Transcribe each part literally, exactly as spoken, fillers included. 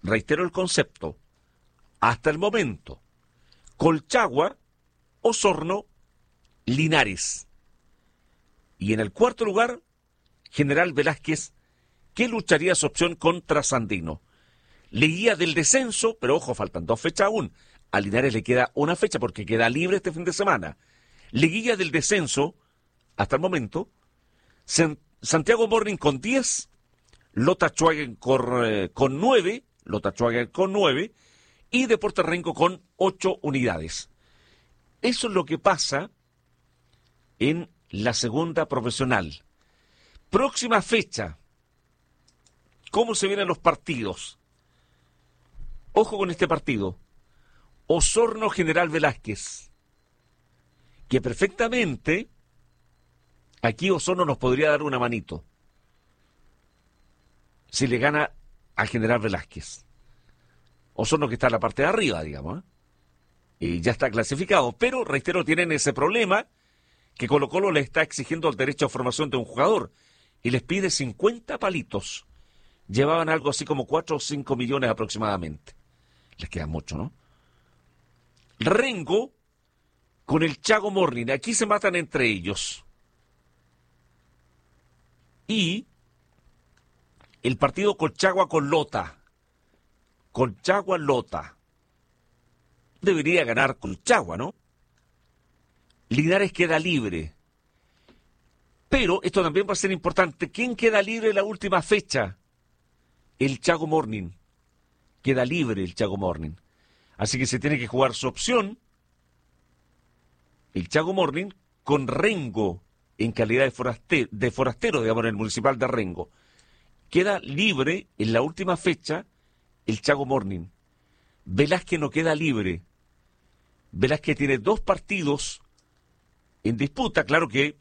reitero el concepto, hasta el momento, Colchagua, Osorno, Linares. Y en el cuarto lugar, General Velázquez, que lucharía su opción contra Sandino. Leguía del descenso, pero ojo, faltan dos fechas aún. A Linares le queda una fecha porque queda libre este fin de semana. Leguía del descenso, hasta el momento, San, Santiago Morning con diez, Lota Schwager con, eh, con nueve, Lota Schwager con nueve, y Deportes Rengo con ocho unidades. Eso es lo que pasa en la segunda profesional. Próxima fecha. ¿Cómo se vienen los partidos? Ojo con este partido. Osorno General Velázquez. Que perfectamente aquí Osorno nos podría dar una manito. Si le gana a General Velázquez. Osorno que está en la parte de arriba, digamos. ¿eh? Y ya está clasificado. Pero, reitero, tienen ese problema que Colo-Colo le está exigiendo el derecho a formación de un jugador. Y les pide cincuenta palitos. Llevaban algo así como cuatro o cinco millones aproximadamente. Les queda mucho, ¿no? Rengo con el Chago Morning. Aquí se matan entre ellos. Y el partido Colchagua con Lota. Colchagua Lota. Debería ganar Colchagua, ¿no? Linares queda libre. Pero esto también va a ser importante. ¿Quién queda libre en la última fecha? El Chago Morning. Queda libre el Chago Morning. Así que se tiene que jugar su opción. El Chago Morning con Rengo en calidad de forastero, de forastero, digamos, en el municipal de Rengo. Queda libre en la última fecha el Chago Morning. Velázquez no queda libre. Velázquez tiene dos partidos en disputa, claro que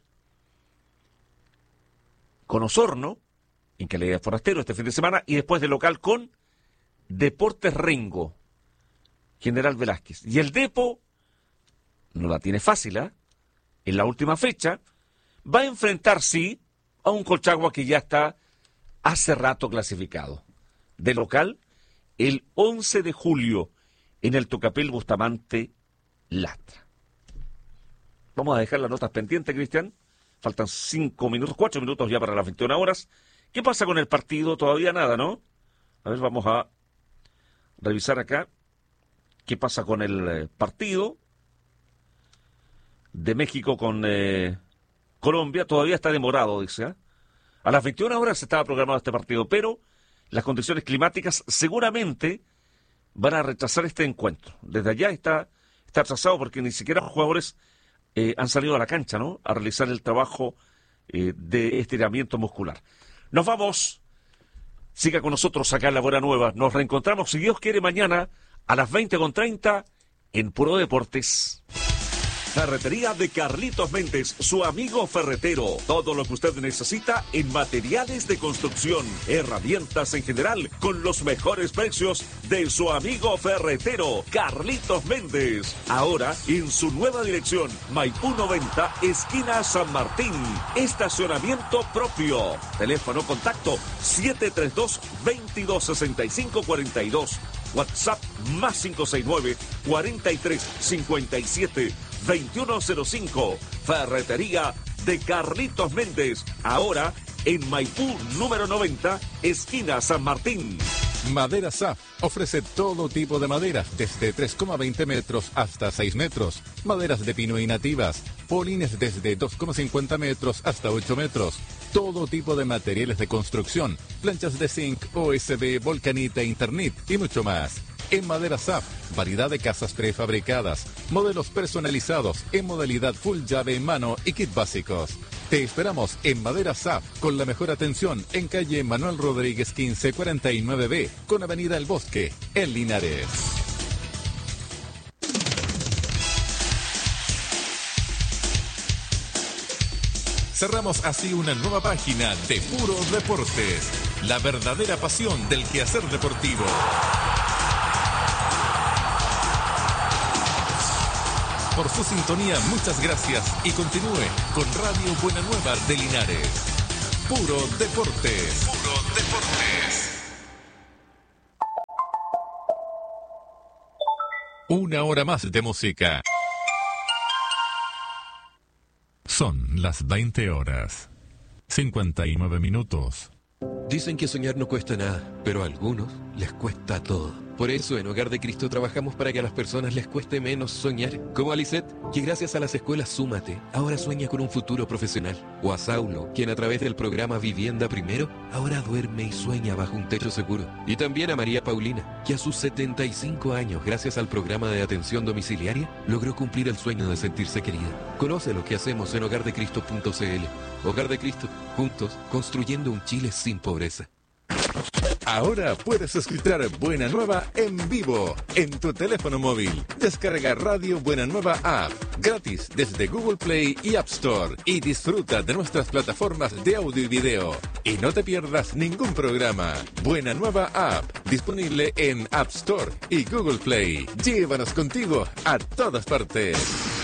con Osorno, en calidad de forastero este fin de semana, y después de local con Deportes Rengo, General Velázquez. Y el Depo no la tiene fácil, ¿eh? En la última fecha va a enfrentar, sí, a un Colchagua que ya está hace rato clasificado. De local, el once de julio, en el Tucapel Bustamante Lastra. Vamos a dejar las notas pendientes, Cristian. Faltan cinco minutos, cuatro minutos ya para las veintiuna horas. ¿Qué pasa con el partido? Todavía nada, ¿no? A ver, vamos a revisar acá qué pasa con el eh, partido de México con eh, Colombia. Todavía está demorado, dice. ¿eh? A las veintiuna horas estaba programado este partido, pero las condiciones climáticas seguramente van a retrasar este encuentro. Desde allá está, está atrasado porque ni siquiera los jugadores eh, han salido a la cancha, ¿no? A realizar el trabajo eh, de estiramiento muscular. Nos vamos. Siga con nosotros acá en La Buena Nueva. Nos reencontramos, si Dios quiere, mañana a las veinte con treinta en Puro Deportes. Ferretería de Carlitos Méndez, su amigo ferretero. Todo lo que usted necesita en materiales de construcción, herramientas en general, con los mejores precios de su amigo ferretero, Carlitos Méndez. Ahora en su nueva dirección, Maipú noventa, esquina San Martín. Estacionamiento propio. Teléfono contacto siete tres dos, veintidós sesenta y cinco cuarenta y dos. WhatsApp más cinco seis nueve, cuarenta y tres cincuenta y siete, veintiuno cero cinco. Ferretería de Carlitos Méndez. Ahora en Maipú número noventa, esquina San Martín. Madera S A F ofrece todo tipo de maderas, desde tres coma veinte metros hasta seis metros. Maderas de pino y nativas. Polines desde dos coma cincuenta metros hasta ocho metros. Todo tipo de materiales de construcción. Planchas de zinc, O S B, volcanita, Internet y mucho más. En Madera S A F, variedad de casas prefabricadas, modelos personalizados en modalidad full llave en mano y kit básicos. Te esperamos en Madera S A F con la mejor atención en calle Manuel Rodríguez quince cuarenta y nueve B con avenida El Bosque, en Linares. Cerramos así una nueva página de Puro Deportes, la verdadera pasión del quehacer deportivo. Por su sintonía, muchas gracias y continúe con Radio Buena Nueva de Linares. Puro Deportes. Puro Deportes. Una hora más de música. Son las veinte horas. cincuenta y nueve minutos. Dicen que soñar no cuesta nada, pero a algunos les cuesta todo. Por eso en Hogar de Cristo trabajamos para que a las personas les cueste menos soñar. Como a Lisette, que gracias a las escuelas Súmate, ahora sueña con un futuro profesional. O a Saulo, quien a través del programa Vivienda Primero, ahora duerme y sueña bajo un techo seguro. Y también a María Paulina, que a sus setenta y cinco años, gracias al programa de atención domiciliaria, logró cumplir el sueño de sentirse querida. Conoce lo que hacemos en hogar de cristo punto c l. Hogar de Cristo, juntos, construyendo un Chile sin pobreza. Ahora puedes escuchar Buena Nueva en vivo en tu teléfono móvil. Descarga Radio Buena Nueva App gratis desde Google Play y App Store y disfruta de nuestras plataformas de audio y video. Y no te pierdas ningún programa. Buena Nueva App, disponible en App Store y Google Play. Llévanos contigo a todas partes.